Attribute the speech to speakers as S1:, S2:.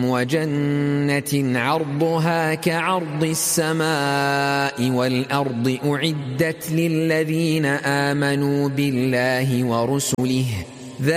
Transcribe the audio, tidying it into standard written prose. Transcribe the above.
S1: وجنة عرضها كعرض السماء والأرض أعدت للذين آمنوا بالله ورسله